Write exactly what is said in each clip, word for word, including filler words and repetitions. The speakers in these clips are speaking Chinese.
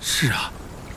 是啊，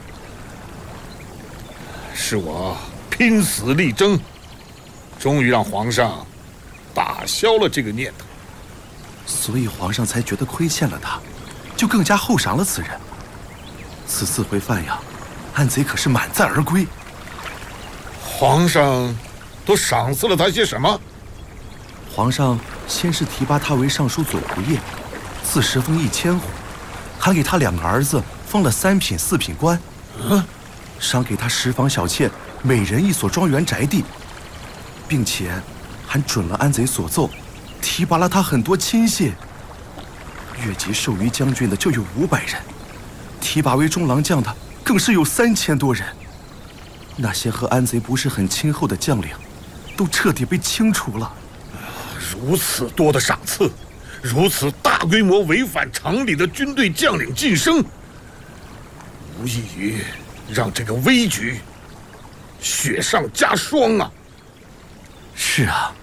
是我拼死力争，终于让皇上打消了这个念头， 所以皇上才觉得亏欠了他，就更加厚赏了此人。此四回饭呀，安贼可是满载而归。 皇上都赏赐了他些什么？ 皇上先是提拔他为尚书左仆射，赐十封一千户，还给他两个儿子封了三品、四品官， 嗯， 赏给他十房小妾，每人一所庄园宅地，并且还准了安贼所奏，提拔了他很多亲信。越级授予将军的就有五百人，提拔为中郎将的更是有三千多人。那些和安贼不是很亲厚的将领，都彻底被清除了。 如此多的赏赐，如此大规模违反常理的军队将领晋升，无异于让这个危局雪上加霜啊！ 是啊。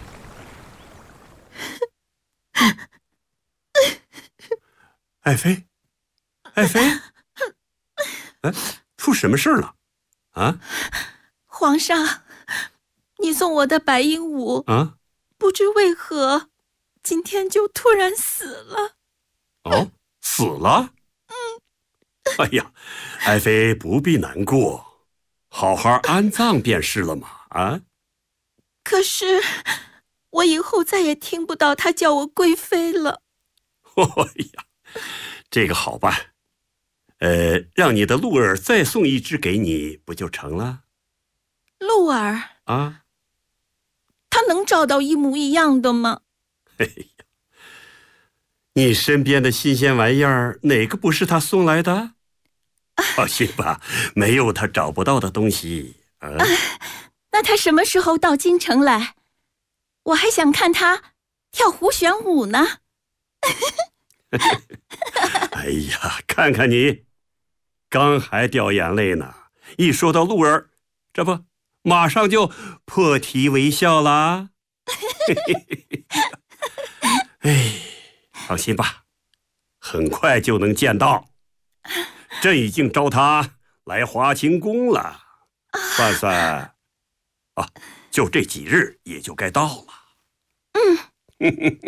爱妃，爱妃，哎，出什么事了？啊！ 皇上，你送我的白鹦鹉啊，不知为何今天就突然死了。 哦，死了？嗯。哎呀，爱妃不必难过，好好安葬便是了嘛。啊！ 可是我以后再也听不到他叫我贵妃了。 哎呀，这个好办，呃，让你的鹿儿再送一只给你，不就成了？ 鹿儿啊， 他能找到一模一样的吗？ 哎呀，你身边的新鲜玩意儿，哪个不是他送来的？放心吧，没有他找不到的东西。啊啊、 那他什么时候到京城来？我还想看他跳胡旋舞呢。 哎呀，看看你，刚还掉眼泪呢，一说到鹿儿，这不马上就破涕为笑啦。哎，放心吧，很快就能见到。朕已经召他来华清宫了，算算啊，就这几日也就该到了。 嗯。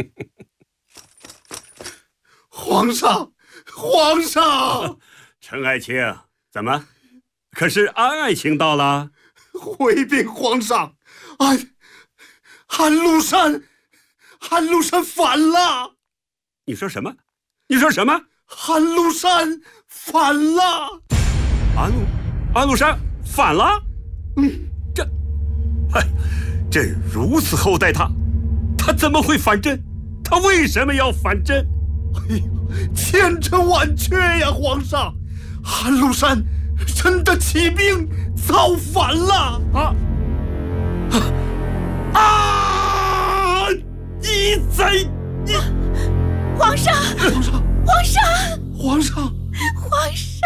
皇上，皇上， 陈爱卿，怎么？可是安爱卿到了？ 回禀皇上，安安禄山，安禄山反了！ 你说什么？你说什么？ 安禄山反了！ 安禄安禄山反了？嗯，这，哎，朕如此厚待他，他怎么会反朕？他为什么要反朕？ 哎呦，千真万确呀，皇上！安禄山真的起兵造反了！啊啊！啊你贼！你， 皇上， 皇上， 皇上， 皇上， 皇上！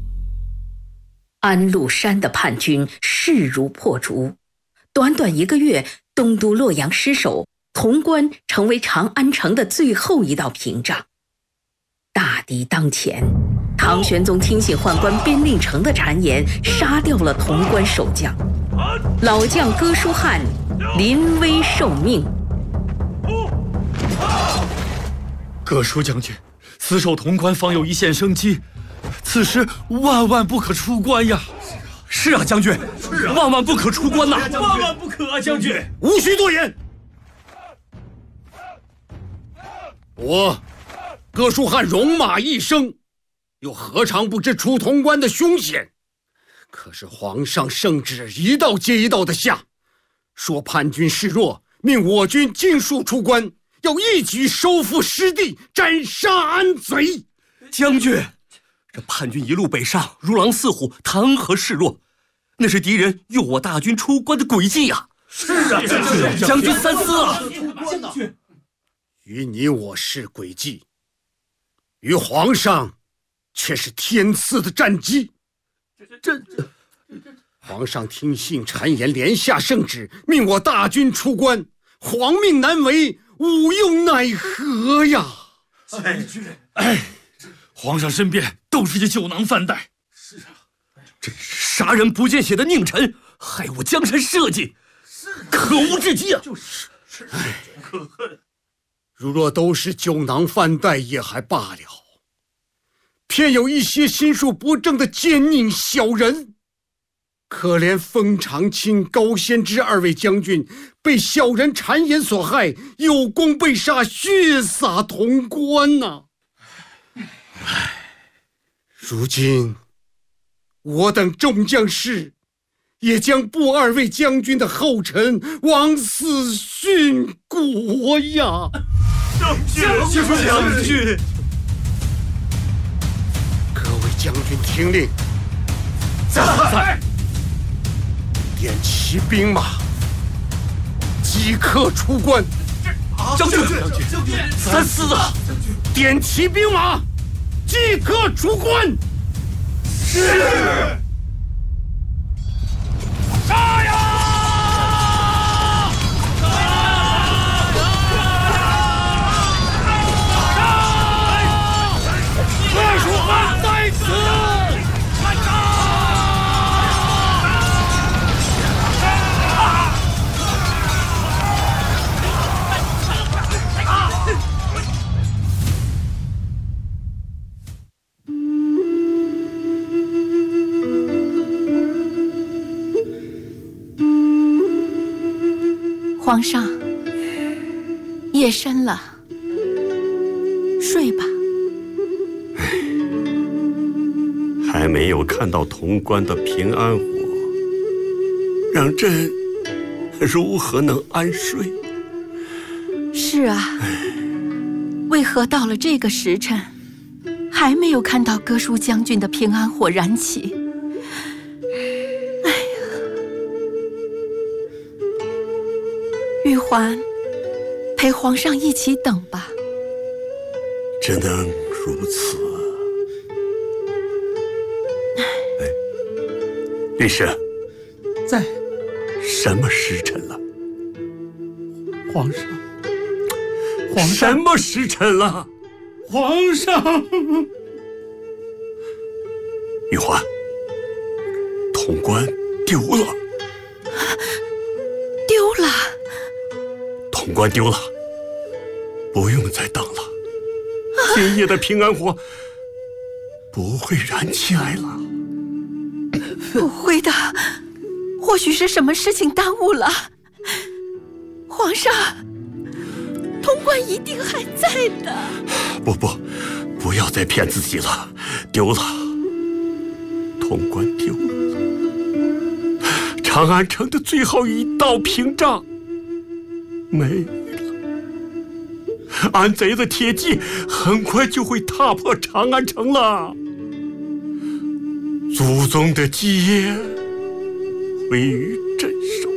安禄山的叛军势如破竹，短短一个月，东都洛阳失守，潼关成为长安城的最后一道屏障。大敌当前，唐玄宗听信宦官边令城的谗言，杀掉了潼关守将。老将哥舒翰临危受命。 哥舒将军，死守潼关方有一线生机，此时万万不可出关呀！是啊，将军，是啊，万万不可出关呐！万万不可啊，将军！ 无需多言。我哥舒翰戎马一生，又何尝不知出潼关的凶险？可是皇上圣旨一道接一道的下，说叛军示弱，命我军尽数出关，要一举收复失地，斩杀安贼。 将军，这叛军一路北上，如狼似虎，谈何示弱？那是敌人诱我大军出关的诡计呀！ 是啊， 将军三思啊！ 于你我是诡计，于皇上却是天赐的战机。这皇上听信谗言，连下圣旨，命我大军出关，皇命难违，吾又奈何呀？ 将军，哎，皇上身边都是些酒囊饭袋， 是啊，真是杀人不见血的佞臣，害我江山社稷，可恶至极啊！就是，是，可恨。 如若都是酒囊饭袋也还罢了，偏有一些心术不正的奸佞小人。可怜封长清、高仙芝二位将军被小人谗言所害，有功被杀，血洒潼关呐、啊！唉，如今我等众将士也将步二位将军的后尘，往死殉国呀！ 将军，将军， 各位将军听令， 在。 点齐兵马，即刻出关。 将军，将军，三思啊！ 点齐兵马，即刻出关。 是。 杀呀！杀！各属汉在此。 皇上，夜深了，睡吧。 还没有看到潼关的平安火，让朕如何能安睡？ 是啊，为何到了这个时辰，还没有看到哥舒将军的平安火燃起？玉环，陪皇上一起等吧。 只能如此。哎，律师， 在。 什么时辰了？ 皇上，皇上， 什么时辰了？ 皇上， 玉环，潼关丢了。 丢了。 潼关丢了，不用再等了。今夜的平安火不会燃起来了。 不会的，或许是什么事情耽误了。皇上，潼关一定还在的。 不不，不要再骗自己了，丢了，潼关丢了，长安城的最后一道屏障没了，安贼的铁骑很快就会踏破长安城了，祖宗的基业毁于镇守，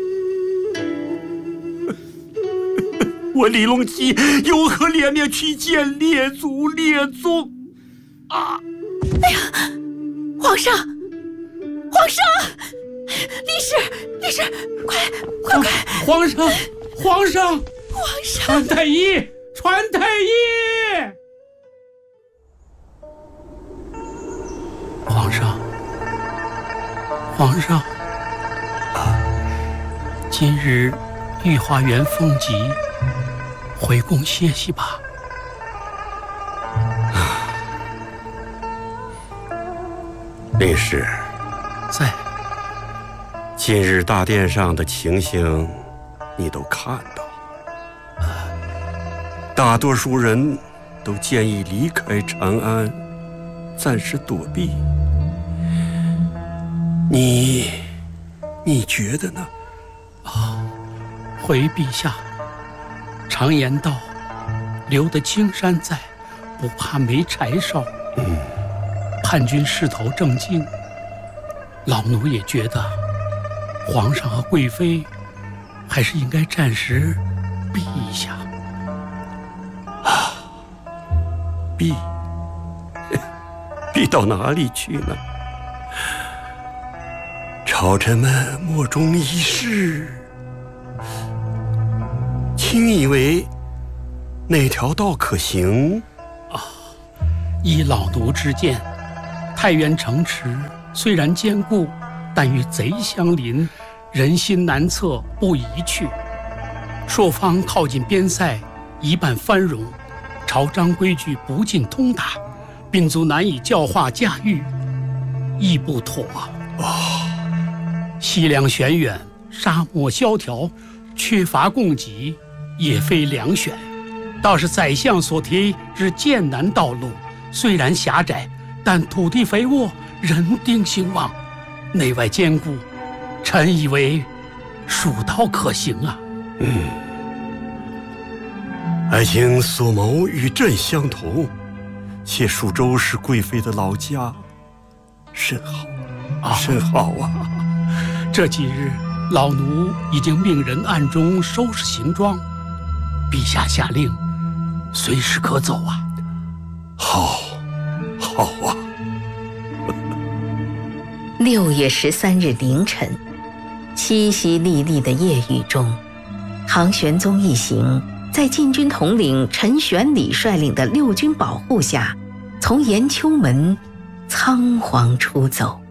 我李隆基有何脸面去见列祖列宗啊！ 哎呀，皇上，皇上，李氏，李氏，快快快！ 皇上，皇上， 皇上， 传太医，传太医！皇上，皇上，今日御花园风急，回宫歇息吧。 令史， 在。 今日大殿上的情形，你都看到。大多数人都建议离开长安，暂时躲避。你，你觉得呢？ 啊，回陛下，常言道，留得青山在，不怕没柴烧。 嗯， 叛军势头正劲，老奴也觉得，皇上和贵妃，还是应该暂时避一下。 啊，避？避到哪里去呢？朝臣们莫衷一是，卿以为哪条道可行？ 啊，依老奴之见，太原城池虽然坚固，但与贼相邻，人心难测，不宜去。朔方靠近边塞，一半藩戎，朝章规矩不尽通达，兵卒难以教化驾驭，亦不妥啊！哦，西凉玄远，沙漠萧条，缺乏供给，也非良选。倒是宰相所提之剑南道路，虽然狭窄，但土地肥沃，人丁兴旺，内外坚固，臣以为蜀道可行啊。 嗯，爱卿所谋与朕相同，且蜀州是贵妃的老家，甚好，甚好啊！ 这几日，老奴已经命人暗中收拾行装，陛下下令，随时可走啊！ 好，好啊！ 六月十三日凌晨，淅淅沥沥的夜雨中，唐玄宗一行在禁军统领陈玄礼率领的六军保护下，从延秋门仓皇出走。